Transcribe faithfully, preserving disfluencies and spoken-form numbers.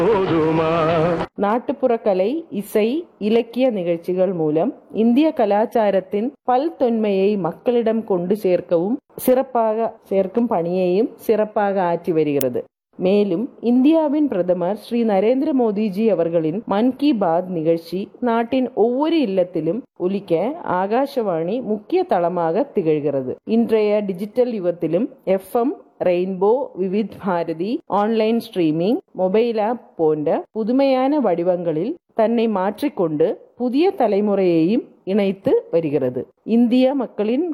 நாட்டுப்புற கலை, இசை, இலக்கிய நிகழ்ச்சிகள் மூலம் இந்திய கலாச்சாரத்தின் பல்தொன்மையை மக்களிடம் கொண்டு சேர்க்கவும் சிறப்பாக சேர்க்கும் பணியையும் சிறப்பாக ஆற்றி வருகிறது. மேலும் இந்தியாவின் பிரதமர் ஸ்ரீ நரேந்திர மோடிஜி அவர்களின் மன் கி பாத் நிகழ்ச்சி நாட்டின் ஒவ்வொரு இல்லத்திலும் ஒலிக்க ஆகாஷவாணி முக்கிய தளமாக திகழ்கிறது. இன்றைய digital யுகத்திலும் F M, rainbow, Vividh Bharathi, online streaming, mobile app போன்ற புதுமையான வடிவங்களில் தன்னை மாற்றிக்கொண்டு புதிய தலைமுறையையும் இணைத்து வருகிறது. இந்திய மக்களின்